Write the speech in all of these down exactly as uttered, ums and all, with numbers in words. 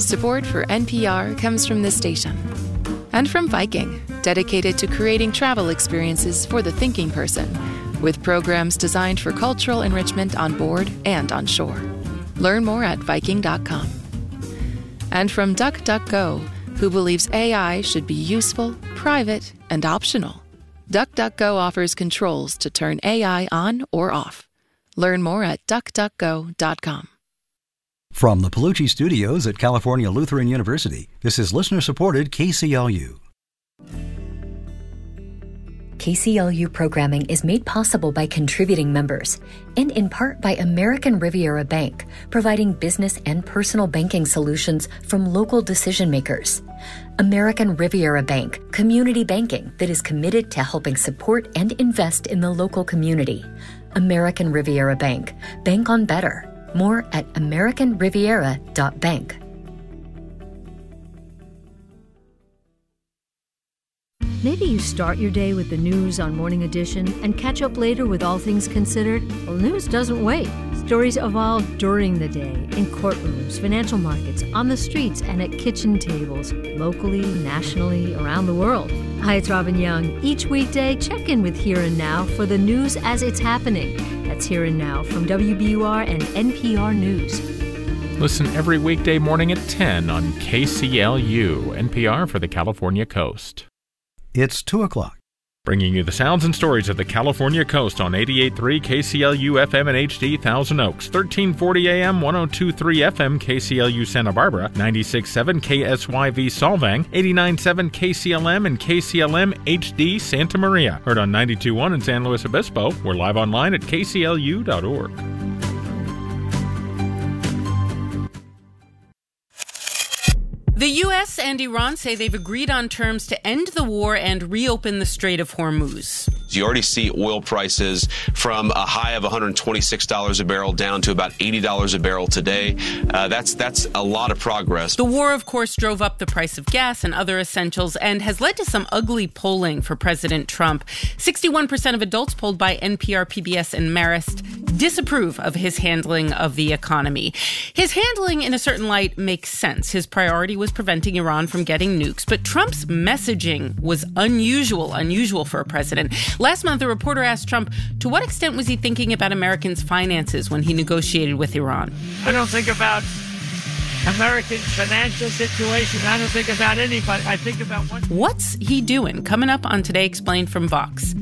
Support for N P R comes from this station. And from Viking, dedicated to creating travel experiences for the thinking person, with programs designed for cultural enrichment on board and on shore. Learn more at Viking dot com. And from DuckDuckGo, who believes A I should be useful, private, and optional. DuckDuckGo offers controls to turn A I on or off. Learn more at Duck Duck Go dot com. From the Palucci Studios at California Lutheran University, this is listener-supported K C L U. K C L U programming is made possible by contributing members and in part by American Riviera Bank, providing business and personal banking solutions from local decision makers. American Riviera Bank, community banking that is committed to helping support and invest in the local community. American Riviera Bank, bank on better. More at american riviera dot bank. Maybe you start your day with the news on Morning Edition and catch up later with All Things Considered. Well, news doesn't wait. Stories evolve during the day, in courtrooms, financial markets, on the streets, and at kitchen tables, locally, nationally, around the world. Hi, it's Robin Young. Each weekday, check in with Here and Now for the news as it's happening. That's Here and Now from W B U R and N P R News. Listen every weekday morning at ten on K C L U, N P R for the California Coast. It's two o'clock. Bringing you the sounds and stories of the California Coast on eighty-eight point three K C L U F M and H D Thousand Oaks, thirteen forty A M, one oh two point three F M K C L U Santa Barbara, ninety-six point seven K S Y V Solvang, eighty-nine point seven K C L M and K C L M H D Santa Maria. Heard on ninety-two point one in San Luis Obispo. We're live online at K C L U dot org. The U S and Iran say they've agreed on terms to end the war and reopen the Strait of Hormuz. You already see oil prices from a high of one hundred twenty-six dollars a barrel down to about eighty dollars a barrel today. Uh, that's that's a lot of progress. The war, of course, drove up the price of gas and other essentials and has led to some ugly polling for President Trump. sixty-one percent of adults polled by N P R, P B S, and Marist disapprove of his handling of the economy. His handling, in a certain light, makes sense. His priority was preventing Iran from getting nukes, but Trump's messaging was unusual, unusual for a president. Last month, a reporter asked Trump, to what extent was he thinking about Americans' finances when he negotiated with Iran? I don't think about Americans' financial situation. I don't think about anybody. I think about what... What's he doing? Coming up on Today Explained from Vox.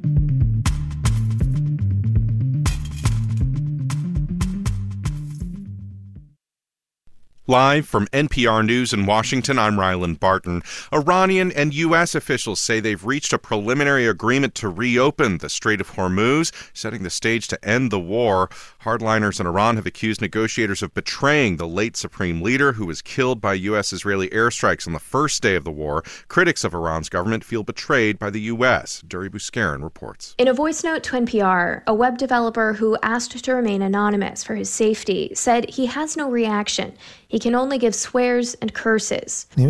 Live from N P R News in Washington, I'm Ryland Barton. Iranian and U S officials say they've reached a preliminary agreement to reopen the Strait of Hormuz, setting the stage to end the war. Hardliners in Iran have accused negotiators of betraying the late supreme leader who was killed by U S-Israeli airstrikes on the first day of the war. Critics of Iran's government feel betrayed by the U S. Duri Buskarin reports. In a voice note to N P R, a web developer who asked to remain anonymous for his safety said he has no reaction. He can only give swears and curses. I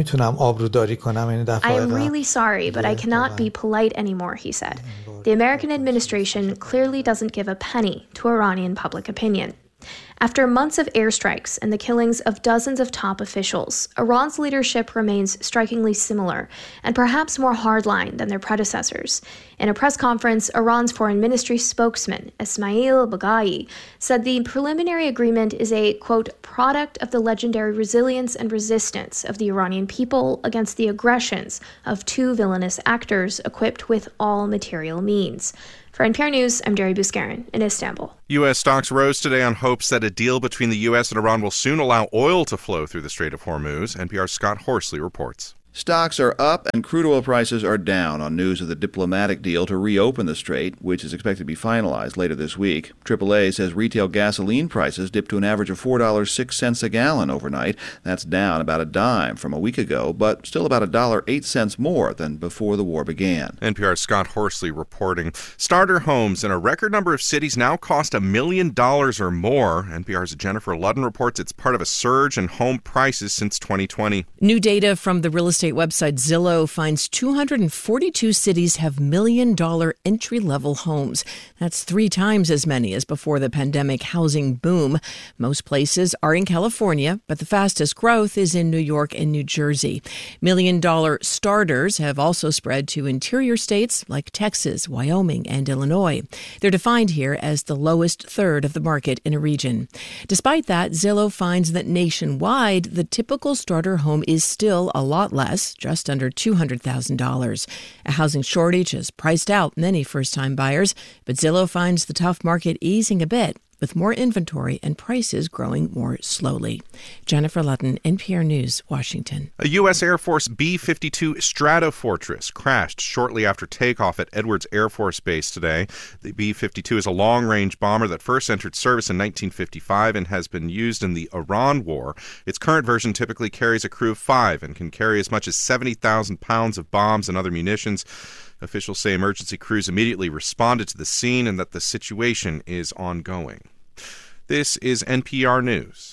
am really sorry, but I cannot be polite anymore, he said. The American administration clearly doesn't give a penny to Iranian public opinion. After months of airstrikes and the killings of dozens of top officials, Iran's leadership remains strikingly similar and perhaps more hardline than their predecessors. In a press conference, Iran's foreign ministry spokesman, Ismail Baghai, said the preliminary agreement is a, quote, product of the legendary resilience and resistance of the Iranian people against the aggressions of two villainous actors equipped with all material means. For N P R News, I'm Duri Buskarin in Istanbul. U S stocks rose today on hopes that a deal between the U S and Iran will soon allow oil to flow through the Strait of Hormuz. N P R's Scott Horsley reports. Stocks are up and crude oil prices are down on news of the diplomatic deal to reopen the strait, which is expected to be finalized later this week. triple A says retail gasoline prices dipped to an average of four dollars and six cents a gallon overnight. That's down about a dime from a week ago, but still about one dollar and eight cents more than before the war began. N P R's Scott Horsley reporting. Starter homes in a record number of cities now cost a million dollars or more. N P R's Jennifer Ludden reports it's part of a surge in home prices since twenty twenty. New data from the real estate estate website Zillow finds two hundred forty-two cities have million-dollar entry-level homes. That's three times as many as before the pandemic housing boom. Most places are in California, but the fastest growth is in New York and New Jersey. Million-dollar starters have also spread to interior states like Texas, Wyoming, and Illinois. They're defined here as the lowest third of the market in a region. Despite that, Zillow finds that nationwide, the typical starter home is still a lot less, just under two hundred thousand dollars. A housing shortage has priced out many first-time buyers, but Zillow finds the tough market easing a bit, with more inventory and prices growing more slowly. Jennifer Ludden, N P R News, Washington. A U S Air Force B fifty-two Stratofortress crashed shortly after takeoff at Edwards Air Force Base today. The B fifty-two is a long-range bomber that first entered service in nineteen fifty-five and has been used in the Iran War. Its current version typically carries a crew of five and can carry as much as seventy thousand pounds of bombs and other munitions. Officials say emergency crews immediately responded to the scene and that the situation is ongoing. This is N P R News.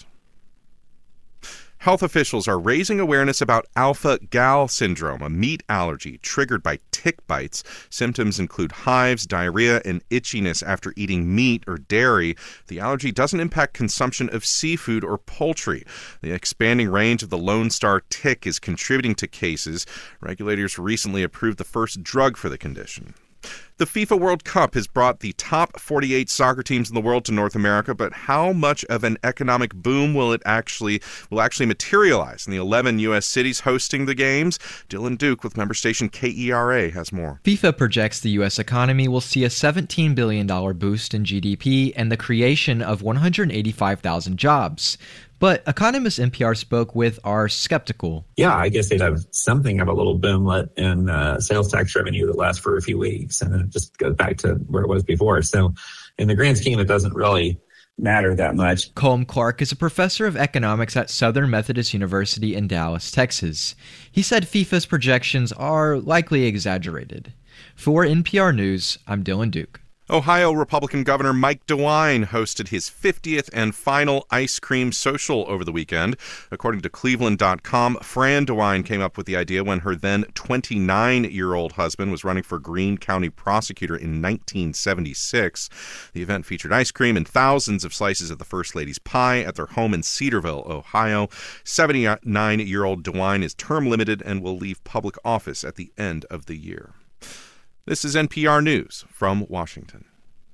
Health officials are raising awareness about alpha-gal syndrome, a meat allergy triggered by tick bites. Symptoms include hives, diarrhea, and itchiness after eating meat or dairy. The allergy doesn't impact consumption of seafood or poultry. The expanding range of the Lone Star tick is contributing to cases. Regulators recently approved the first drug for the condition. The FIFA World Cup has brought the top forty-eight soccer teams in the world to North America, but how much of an economic boom will it actually will actually materialize in the eleven U S cities hosting the games? Dylan Duke with member station K E R A has more. FIFA projects the U S economy will see a seventeen billion dollars boost in G D P and the creation of one hundred eighty-five thousand jobs. But economists N P R spoke with are skeptical. Yeah, I guess they'd have something of a little boomlet in uh, sales tax revenue that lasts for a few weeks, and then it just goes back to where it was before. So in the grand scheme, it doesn't really matter that much. Colm Clark is a professor of economics at Southern Methodist University in Dallas, Texas. He said FIFA's projections are likely exaggerated. For N P R News, I'm Dylan Duke. Ohio Republican Governor Mike DeWine hosted his fiftieth and final ice cream social over the weekend. According to Cleveland dot com, Fran DeWine came up with the idea when her then twenty-nine-year-old husband was running for Greene County prosecutor in nineteen seventy-six. The event featured ice cream and thousands of slices of the First Lady's pie at their home in Cedarville, Ohio. seventy-nine-year-old DeWine is term limited and will leave public office at the end of the year. This is N P R News from Washington.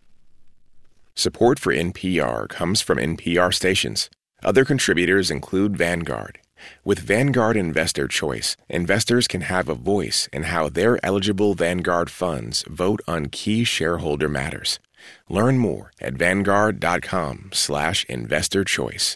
Support for N P R comes from N P R stations. Other contributors include Vanguard. With Vanguard Investor Choice, investors can have a voice in how their eligible Vanguard funds vote on key shareholder matters. Learn more at vanguard.com slash investor choice.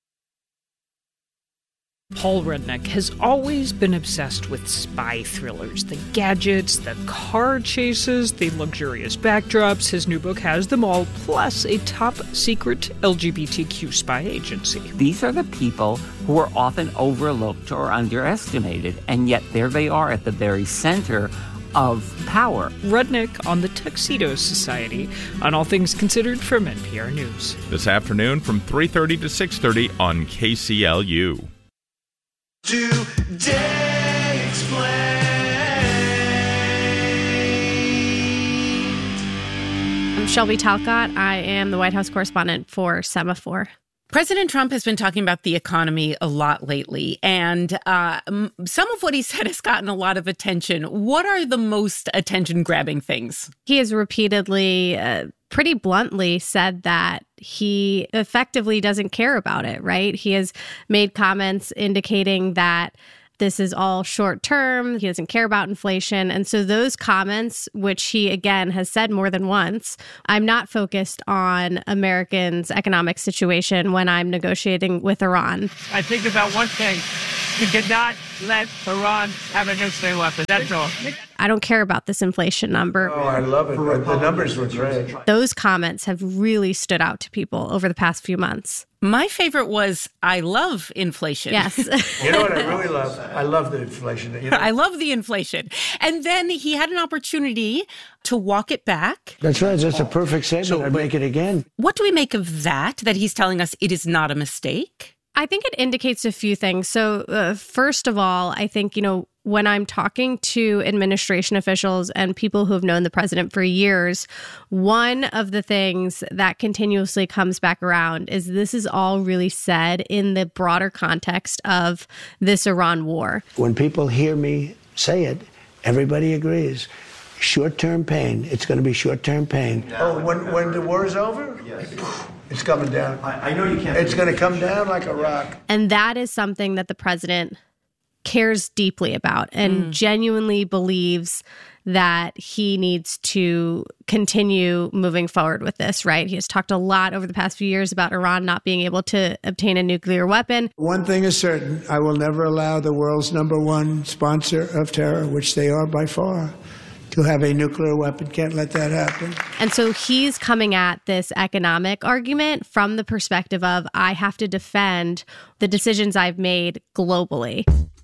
Paul Rudnick has always been obsessed with spy thrillers, the gadgets, the car chases, the luxurious backdrops. His new book has them all, plus a top-secret L G B T Q spy agency. These are the people who are often overlooked or underestimated, and yet there they are at the very center of power. Rudnick on the Tuxedo Society, on All Things Considered from N P R News. This afternoon from three thirty to six thirty on K C L U. Today Explained. I'm Shelby Talcott. I am the White House correspondent for Semaphore. President Trump has been talking about the economy a lot lately, and uh, some of what he said has gotten a lot of attention. What are the most attention-grabbing things? He has repeatedly, uh, pretty bluntly said that he effectively doesn't care about it, right? He has made comments indicating that this is all short term. He doesn't care about inflation. And so those comments, which he, again, has said more than once, I'm not focused on Americans' economic situation when I'm negotiating with Iran. I think about one thing. You cannot let Iran have a nuclear weapon. That's all. I don't care about this inflation number. Oh, I love it. The numbers were great. Those comments have really stood out to people over the past few months. My favorite was, I love inflation. Yes. You know what I really love? I love the inflation. You know? I love the inflation. And then he had an opportunity to walk it back. That's right. That's a perfect statement. So, I'd make it again. What do we make of that, that he's telling us it is not a mistake? I think it indicates a few things. So uh, first of all, I think, you know, when I'm talking to administration officials and people who have known the president for years, one of the things that continuously comes back around is this is all really said in the broader context of this Iran war. When people hear me say it, everybody agrees. Short-term pain. It's going to be short-term pain. Oh, when when the war is over? Yes. It's coming down. I, I know you can't. It's going to come down like a rock. And that is something that the president cares deeply about and mm. genuinely believes that he needs to continue moving forward with this, right? He has talked a lot over the past few years about Iran not being able to obtain a nuclear weapon. One thing is certain, I will never allow the world's number one sponsor of terror, which they are by far, to have a nuclear weapon. Can't let that happen. And so he's coming at this economic argument from the perspective of, I have to defend the decisions I've made globally.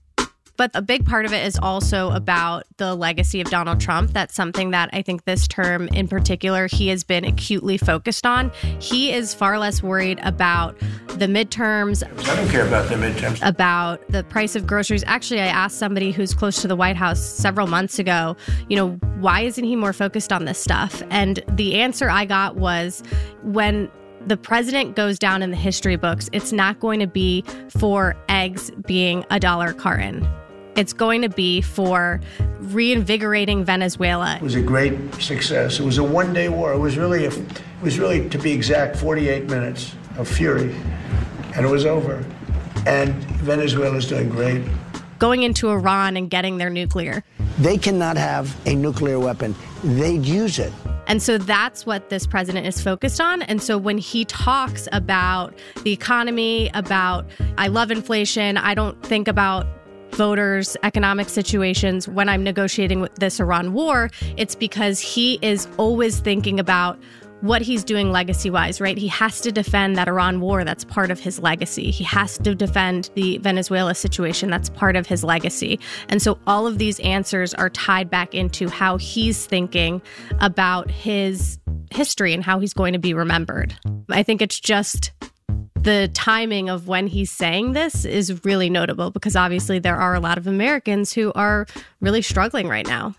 But a big part of it is also about the legacy of Donald Trump. That's something that I think this term in particular, he has been acutely focused on. He is far less worried about the midterms. I don't care about the midterms. About the price of groceries. Actually, I asked somebody who's close to the White House several months ago, you know, why isn't he more focused on this stuff? And the answer I got was, when the president goes down in the history books, it's not going to be for eggs being a dollar carton. It's going to be for reinvigorating Venezuela. It was a great success. It was a one-day war. It was really, a, it was really, to be exact, forty-eight minutes of fury, and it was over. And Venezuela's doing great. Going into Iran and getting their nuclear. They cannot have a nuclear weapon. They'd use it. And so that's what this president is focused on. And so when he talks about the economy, about, I love inflation, I don't think about voters' economic situations when I'm negotiating with this Iran war, it's because he is always thinking about what he's doing legacy-wise, right? He has to defend that Iran war. That's part of his legacy. He has to defend the Venezuela situation. That's part of his legacy. And so all of these answers are tied back into how he's thinking about his history and how he's going to be remembered. I think it's just the timing of when he's saying this is really notable, because obviously there are a lot of Americans who are really struggling right now.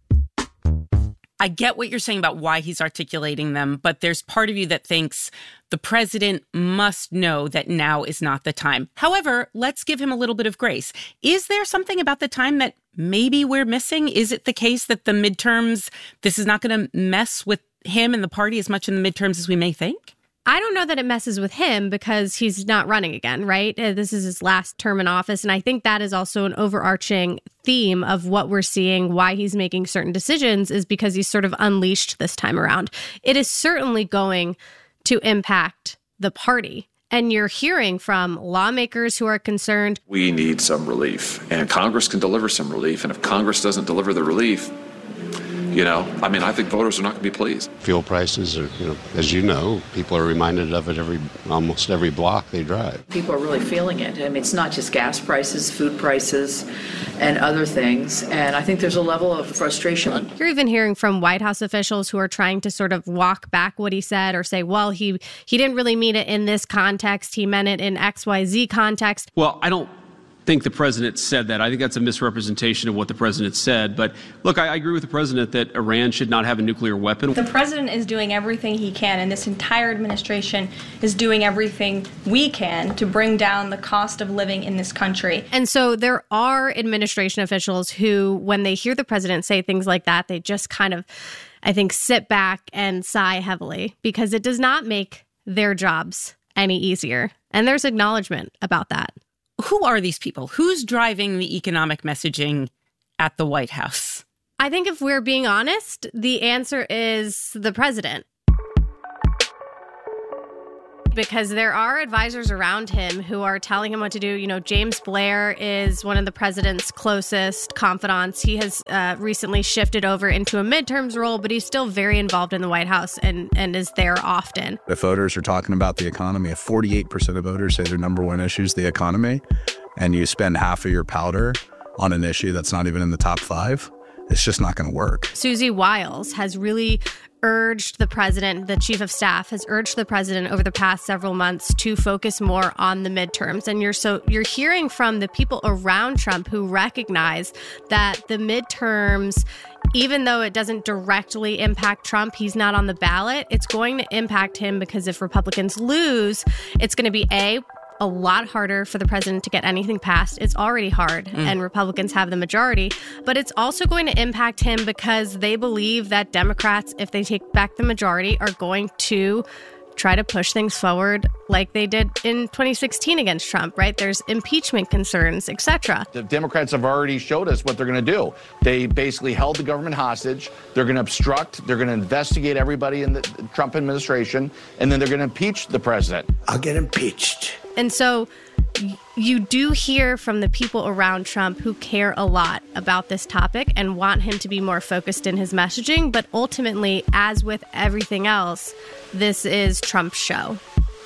I get what you're saying about why he's articulating them, but there's part of you that thinks the president must know that now is not the time. However, let's give him a little bit of grace. Is there something about the time that maybe we're missing? Is it the case that the midterms, this is not going to mess with him and the party as much in the midterms as we may think? I don't know that it messes with him because he's not running again, right? This is his last term in office. And I think that is also an overarching theme of what we're seeing, why he's making certain decisions, is because he's sort of unleashed this time around. It is certainly going to impact the party. And you're hearing from lawmakers who are concerned. We need some relief, and Congress can deliver some relief. And if Congress doesn't deliver the relief, you know, I mean, I think voters are not going to be pleased. Fuel prices are, you know, as you know, people are reminded of it every, almost every block they drive. People are really feeling it. I mean, it's not just gas prices, food prices, and other things. And I think there's a level of frustration. You're even hearing from White House officials who are trying to sort of walk back what he said or say, well, he, he didn't really mean it in this context. He meant it in X Y Z context. Well, I don't think the president said that. I think that's a misrepresentation of what the president said. But look, I, I agree with the president that Iran should not have a nuclear weapon. The president is doing everything he can, and this entire administration is doing everything we can to bring down the cost of living in this country. And so there are administration officials who, when they hear the president say things like that, they just kind of, I think, sit back and sigh heavily, because it does not make their jobs any easier. And there's acknowledgement about that. Who are these people? Who's driving the economic messaging at the White House? I think if we're being honest, the answer is the president. Because there are advisors around him who are telling him what to do. You know, James Blair is one of the president's closest confidants. He has uh, recently shifted over into a midterms role, but he's still very involved in the White House and, and is there often. If voters are talking about the economy, if forty-eight percent of voters say their number one issue is the economy, and you spend half of your powder on an issue that's not even in the top five, it's just not going to work. Susie Wiles has really urged the president, the chief of staff has urged the president over the past several months to focus more on the midterms. And you're so you're hearing from the people around Trump who recognize that the midterms, even though it doesn't directly impact Trump, he's not on the ballot, it's going to impact him because if Republicans lose, it's going to be A, a lot harder for the president to get anything passed. It's already hard, mm. and Republicans have the majority. But it's also going to impact him because they believe that Democrats, if they take back the majority, are going to try to push things forward like they did in twenty sixteen against Trump, right? There's impeachment concerns, et cetera. The Democrats have already showed us what they're going to do. They basically held the government hostage. They're going to obstruct. They're going to investigate everybody in the Trump administration, and then they're going to impeach the president. I'll get impeached. And so you do hear from the people around Trump who care a lot about this topic and want him to be more focused in his messaging. But ultimately, as with everything else, this is Trump's show.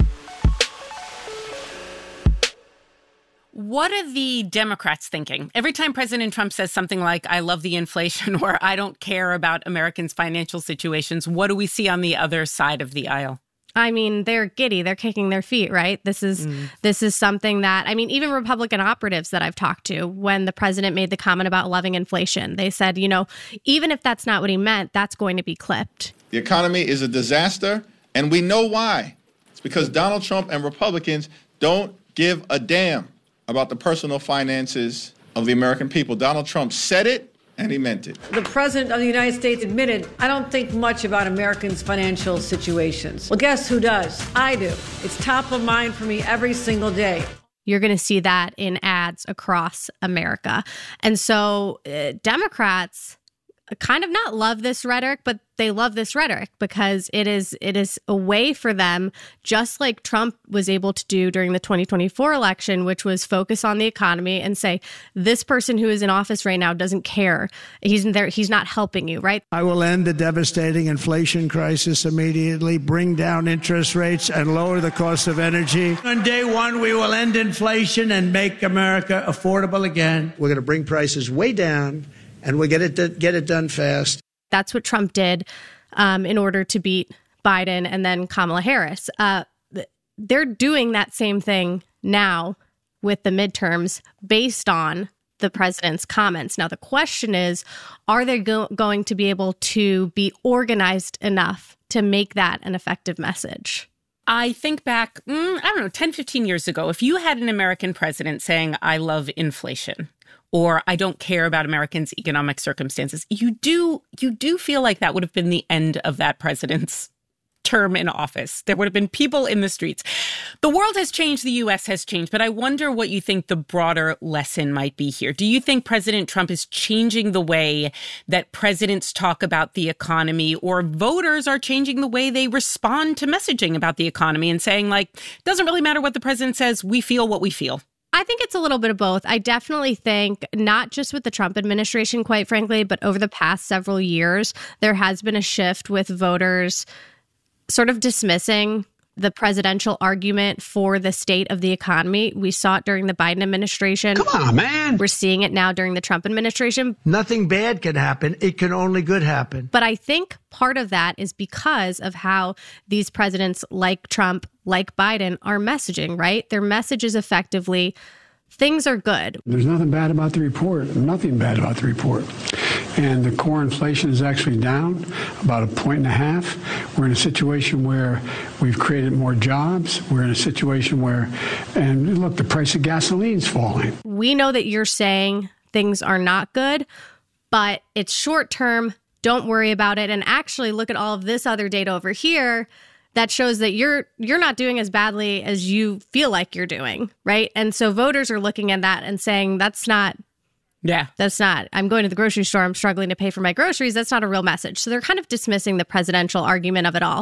What are the Democrats thinking? Every time President Trump says something like, I love the inflation, or I don't care about Americans' financial situations, what do we see on the other side of the aisle? I mean, they're giddy. They're kicking their feet, right? This is mm. this is something that, I mean, even Republican operatives that I've talked to, when the president made the comment about loving inflation, they said, you know, even if that's not what he meant, that's going to be clipped. The economy is a disaster, and we know why. It's because Donald Trump and Republicans don't give a damn about the personal finances of the American people. Donald Trump said it, and he meant it. The president of the United States admitted, I don't think much about Americans' financial situations. Well, guess who does? I do. It's top of mind for me every single day. You're going to see that in ads across America. And so uh, Democrats kind of not love this rhetoric, but they love this rhetoric because it is it is a way for them, just like Trump was able to do during the twenty twenty-four election, which was focus on the economy and say, this person who is in office right now doesn't care. He's in there. He's not helping you, right? I will end the devastating inflation crisis immediately, bring down interest rates, and lower the cost of energy. On day one, we will end inflation and make America affordable again. We're going to bring prices way down, and we'll get it get it done fast. That's what Trump did um, in order to beat Biden and then Kamala Harris. Uh, they're doing that same thing now with the midterms based on the president's comments. Now, the question is, are they go- going to be able to be organized enough to make that an effective message? I think back, mm, I don't know, ten, fifteen years ago, if you had an American president saying, I love inflation, or I don't care about Americans' economic circumstances, you do you do feel like that would have been the end of that president's term in office. There would have been people in the streets. The world has changed, the U S has changed, but I wonder what you think the broader lesson might be here. Do you think President Trump is changing the way that presidents talk about the economy, or voters are changing the way they respond to messaging about the economy and saying, like, it doesn't really matter what the president says, we feel what we feel? I think it's a little bit of both. I definitely think, not just with the Trump administration, quite frankly, but over the past several years, there has been a shift with voters sort of dismissing the presidential argument for the state of the economy. We saw it during the Biden administration. Come on, man. We're seeing it now during the Trump administration. Nothing bad can happen. It can only good happen. But I think part of that is because of how these presidents like Trump, like Biden, are messaging, right? Their message is effectively, things are good. There's nothing bad about the report. Nothing bad about the report. And the core inflation is actually down about a point and a half. We're in a situation where we've created more jobs. We're in a situation where, and look, the price of gasoline's falling. We know that you're saying things are not good, but it's short term. Don't worry about it. And actually look at all of this other data over here that shows that you're you're not doing as badly as you feel like you're doing, right? And so voters are looking at that and saying, that's not, yeah, that's not, I'm going to the grocery store, I'm struggling to pay for my groceries. That's not a real message. So they're kind of dismissing the presidential argument of it all.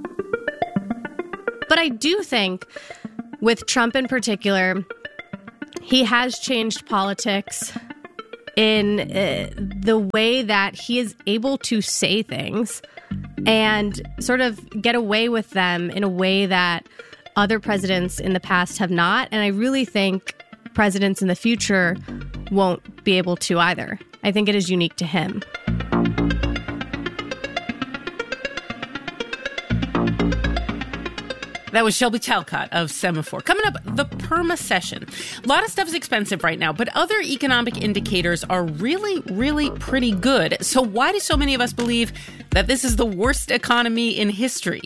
But I do think with Trump in particular, he has changed politics in uh, the way that he is able to say things and sort of get away with them in a way that other presidents in the past have not. And I really think presidents in the future won't be able to either. I think it is unique to him. That was Shelby Talcott of Semaphore. Coming up, the PERMA session. A lot of stuff is expensive right now, but other economic indicators are really, really pretty good. So why do so many of us believe that this is the worst economy in history?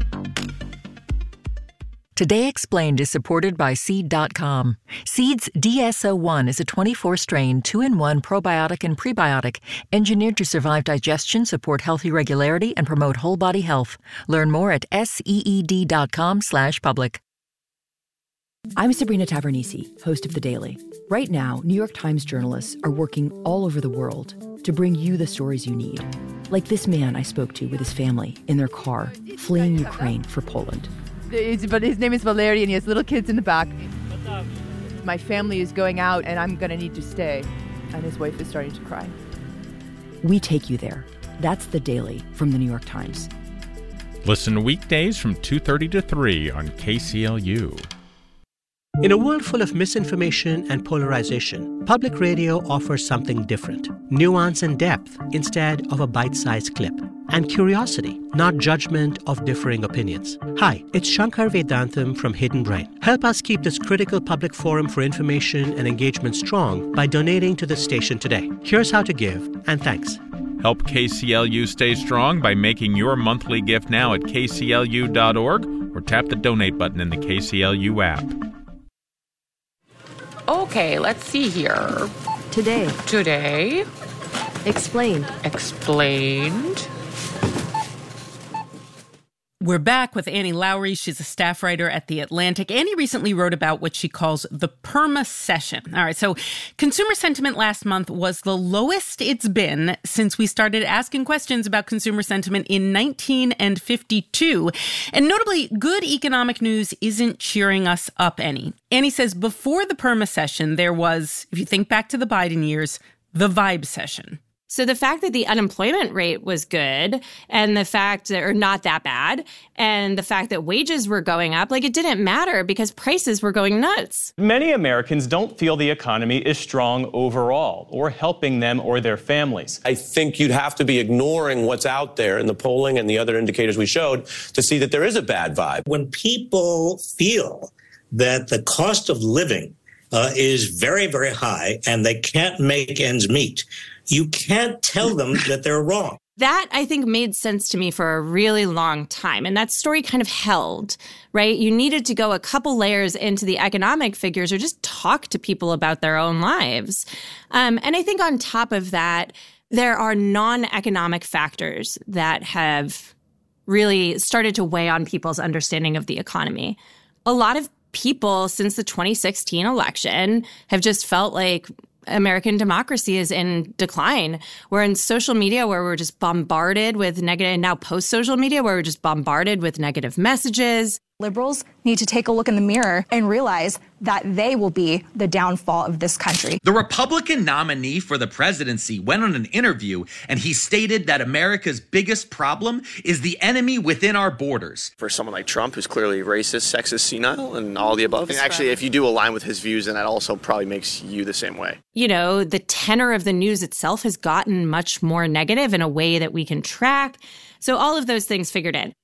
Today Explained is supported by Seed dot com. Seed's D S O one is a twenty-four strain, two in one probiotic and prebiotic, engineered to survive digestion, support healthy regularity, and promote whole body health. Learn more at seed dot com slash public. I'm Sabrina Tavernisi, host of The Daily. Right now, New York Times journalists are working all over the world to bring you the stories you need. Like this man I spoke to with his family in their car, fleeing Ukraine for Poland. But his name is Valery, and he has little kids in the back. My family is going out, and I'm going to need to stay. And his wife is starting to cry. We take you there. That's The Daily from The New York Times. Listen weekdays from two thirty to three on K C L U. In a world full of misinformation and polarization, public radio offers something different. Nuance and depth instead of a bite-sized clip. And curiosity, not judgment of differing opinions. Hi, it's Shankar Vedantam from Hidden Brain. Help us keep this critical public forum for information and engagement strong by donating to the station today. Here's how to give, and thanks. Help K C L U stay strong by making your monthly gift now at K C L U dot org or tap the donate button in the K C L U app. Okay, let's see here. Today. Today. Explained. Explained. We're back with Annie Lowrey. She's a staff writer at The Atlantic. Annie recently wrote about what she calls the PERMA session. All right, so consumer sentiment last month was the lowest it's been since we started asking questions about consumer sentiment in nineteen fifty-two. And notably, good economic news isn't cheering us up any. Annie says before the PERMA session, there was, if you think back to the Biden years, the vibe session. So the fact that the unemployment rate was good and the fact that, or not that bad, and the fact that wages were going up, like it didn't matter because prices were going nuts. Many Americans don't feel the economy is strong overall or helping them or their families. I think you'd have to be ignoring what's out there in the polling and the other indicators we showed to see that there is a bad vibe. When people feel that the cost of living uh, is very, very high and they can't make ends meet, you can't tell them that they're wrong. That, I think, made sense to me for a really long time. And that story kind of held, right? You needed to go a couple layers into the economic figures or just talk to people about their own lives. Um, and I think on top of that, there are non-economic factors that have really started to weigh on people's understanding of the economy. A lot of people since the twenty sixteen election have just felt like American democracy is in decline. We're in social media where we're just bombarded with negative, and now post-social media where we're just bombarded with negative messages. Liberals need to take a look in the mirror and realize that they will be the downfall of this country. The Republican nominee for the presidency went on an interview and he stated that America's biggest problem is the enemy within our borders. For someone like Trump, who's clearly racist, sexist, senile, and all the above. And actually, if you do align with his views, then that also probably makes you the same way. You know, the tenor of the news itself has gotten much more negative in a way that we can track. So all of those things figured in.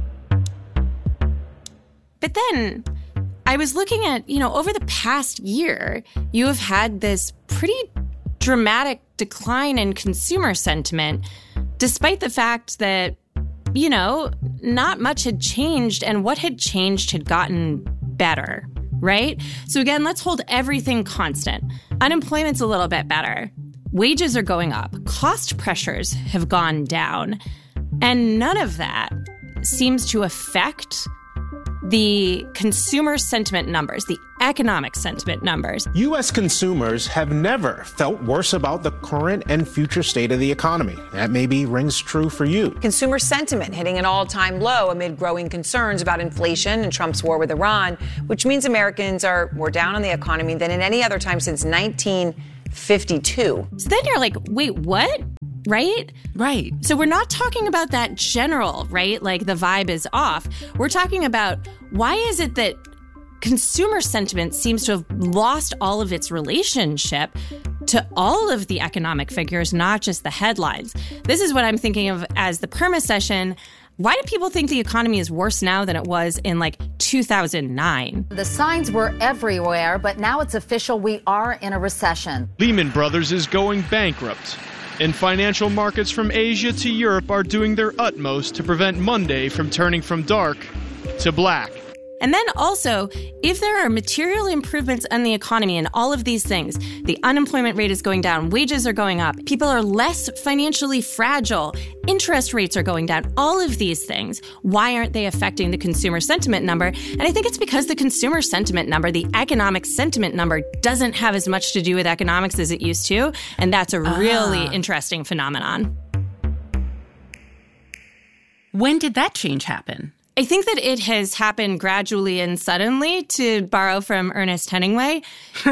But then I was looking at, you know, over the past year, you have had this pretty dramatic decline in consumer sentiment, despite the fact that, you know, not much had changed and what had changed had gotten better, right? So again, let's hold everything constant. Unemployment's a little bit better. Wages are going up. Cost pressures have gone down. And none of that seems to affect the consumer sentiment numbers, the economic sentiment numbers. U S consumers have never felt worse about the current and future state of the economy. That maybe rings true for you. Consumer sentiment hitting an all-time low amid growing concerns about inflation and Trump's war with Iran, which means Americans are more down on the economy than in any other time since nineteen fifty-two. So then you're like, wait, what? Right? Right. So we're not talking about that general, right? Like the vibe is off. We're talking about why is it that consumer sentiment seems to have lost all of its relationship to all of the economic figures, not just the headlines. This is what I'm thinking of as the PERMA session. Why do people think the economy is worse now than it was in like two thousand nine? The signs were everywhere, but now it's official. We are in a recession. Lehman Brothers is going bankrupt, and financial markets from Asia to Europe are doing their utmost to prevent Monday from turning from dark to black. And then also, if there are material improvements in the economy and all of these things, the unemployment rate is going down, wages are going up, people are less financially fragile, interest rates are going down, all of these things, why aren't they affecting the consumer sentiment number? And I think it's because the consumer sentiment number, the economic sentiment number, doesn't have as much to do with economics as it used to. And that's a really Ah. interesting phenomenon. When did that change happen? I think that it has happened gradually and suddenly, to borrow from Ernest Hemingway.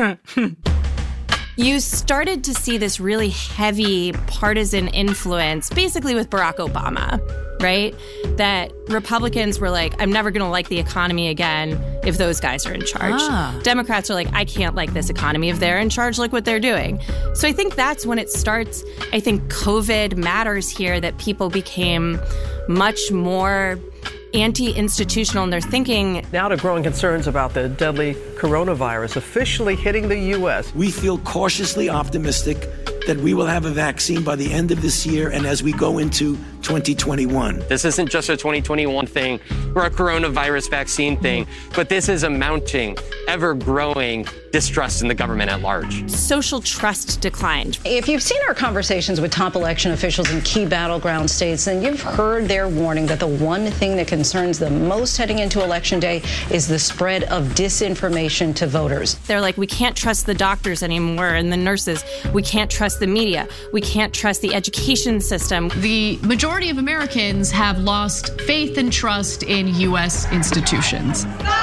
You started to see this really heavy partisan influence, basically with Barack Obama, right? That Republicans were like, I'm never going to like the economy again if those guys are in charge. Ah. Democrats are like, I can't like this economy if they're in charge. Look what they're doing. So I think that's when it starts. I think COVID matters here, that people became much more anti-institutional in their thinking. Now to growing concerns about the deadly coronavirus officially hitting the U S. We feel cautiously optimistic that we will have a vaccine by the end of this year and as we go into twenty twenty-one. This isn't just a twenty twenty-one thing or a coronavirus vaccine thing, but this is a mounting, ever-growing distrust in the government at large. Social trust declined. If you've seen our conversations with top election officials in key battleground states, then you've heard their warning that the one thing that concerns them most heading into Election Day is the spread of disinformation to voters. They're like, we can't trust the doctors anymore and the nurses. We can't trust the media. We can't trust the education system. The majority of Americans have lost faith and trust in U S institutions.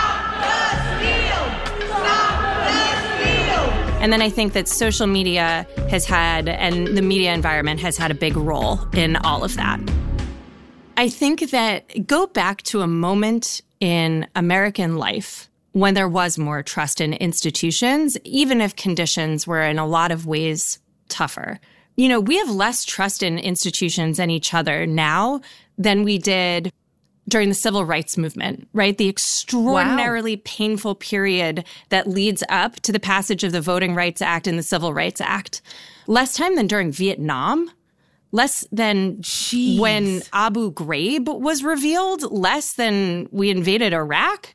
And then I think that social media has had, and the media environment has had a big role in all of that. I think that go back to a moment in American life when there was more trust in institutions, even if conditions were in a lot of ways tougher. You know, we have less trust in institutions and each other now than we did during the civil rights movement, right? The extraordinarily wow. painful period that leads up to the passage of the Voting Rights Act and the Civil Rights Act. Less time than during Vietnam, less than Jeez. when Abu Ghraib was revealed, less than we invaded Iraq.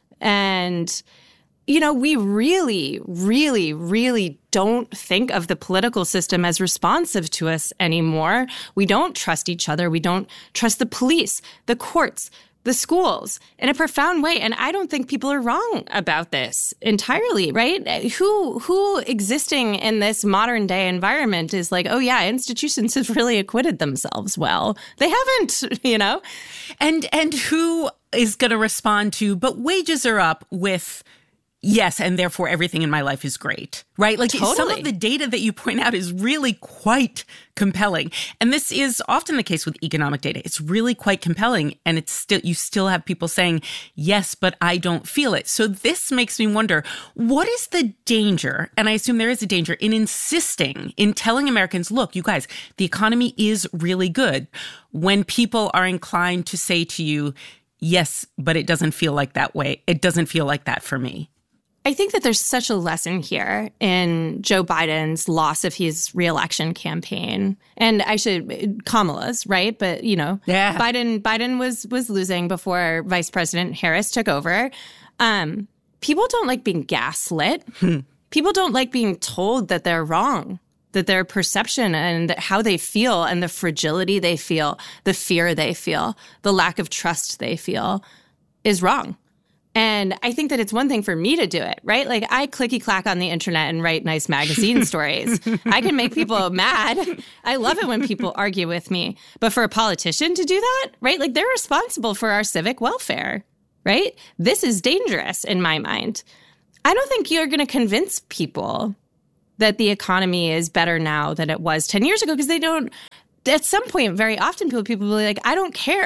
And, you know, we really, really, really don't think of the political system as responsive to us anymore. We don't trust each other. We don't trust the police, the courts, the schools in a profound way. And I don't think people are wrong about this entirely, right? Who who existing in this modern day environment is like, oh, yeah, institutions have really acquitted themselves well. They haven't, you know? And and who is going to respond to, but wages are up with, yes, and therefore everything in my life is great, right? Like totally. Some of the data that you point out is really quite compelling. And this is often the case with economic data. It's really quite compelling. And it's still, you still have people saying, yes, but I don't feel it. So this makes me wonder, what is the danger? And I assume there is a danger in insisting, in telling Americans, look, you guys, the economy is really good, when people are inclined to say to you, yes, but it doesn't feel like that way. It doesn't feel like that for me. I think that there's such a lesson here in Joe Biden's loss of his reelection campaign. And I should, Kamala's, right? But, you know, yeah. Biden Biden was was losing before Vice President Harris took over. Um, people don't like being gaslit. Hmm. People don't like being told that they're wrong, that their perception and how they feel and the fragility they feel, the fear they feel, the lack of trust they feel is wrong. And I think that it's one thing for me to do it, right? Like I clicky clack on the internet and write nice magazine stories. I can make people mad. I love it when people argue with me. But for a politician to do that, right? Like they're responsible for our civic welfare, right? This is dangerous in my mind. I don't think you're going to convince people that the economy is better now than it was ten years ago because they don't, at some point, very often people, people will be like, I don't care.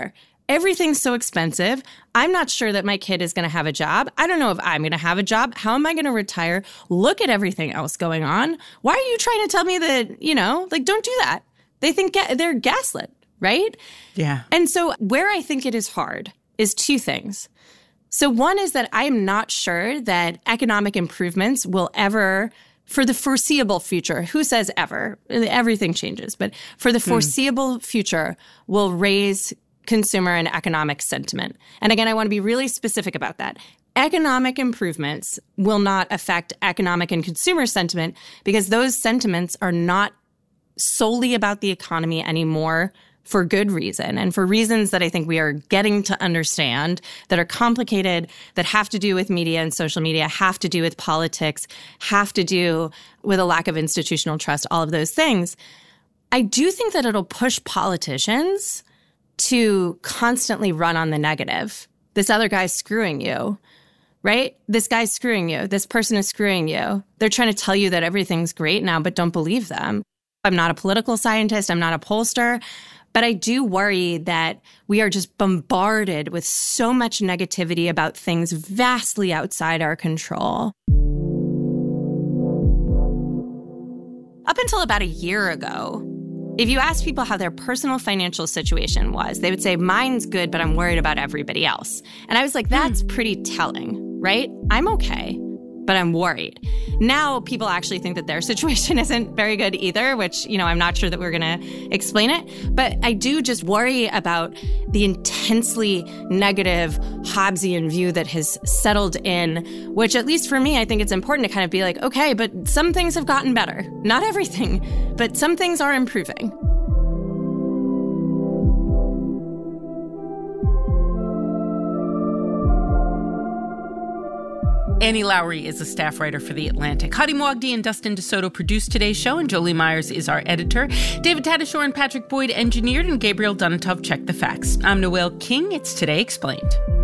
everything's so expensive. I'm not sure that my kid is going to have a job. I don't know if I'm going to have a job. How am I going to retire? Look at everything else going on. Why are you trying to tell me that, you know, like, don't do that? They think ga- they're gaslit, right? Yeah. And so where I think it is hard is two things. So one is that I'm not sure that economic improvements will ever, for the foreseeable future, who says ever? Everything changes. But for the foreseeable hmm. future, will raise consumer and economic sentiment. And again, I want to be really specific about that. Economic improvements will not affect economic and consumer sentiment because those sentiments are not solely about the economy anymore for good reason and for reasons that I think we are getting to understand that are complicated, that have to do with media and social media, have to do with politics, have to do with a lack of institutional trust, all of those things. I do think that it'll push politicians to constantly run on the negative. This other guy's screwing you, right? This guy's screwing you. This person is screwing you. They're trying to tell you that everything's great now, but don't believe them. I'm not a political scientist. I'm not a pollster. But I do worry that we are just bombarded with so much negativity about things vastly outside our control. Up until about a year ago, if you asked people how their personal financial situation was, they would say, mine's good, but I'm worried about everybody else. And I was like, that's pretty telling, right? I'm okay, but I'm worried. Now people actually think that their situation isn't very good either, which, you know, I'm not sure that we're going to explain it. But I do just worry about the intensely negative Hobbesian view that has settled in, which at least for me, I think it's important to kind of be like, okay, but some things have gotten better. Not everything, but some things are improving. Annie Lowrey is a staff writer for The Atlantic. Hadi Moagdi and Dustin DeSoto produced today's show, and Jolie Myers is our editor. David Tadashore and Patrick Boyd engineered, and Gabriel Donatov checked the facts. I'm Noelle King. It's Today Explained.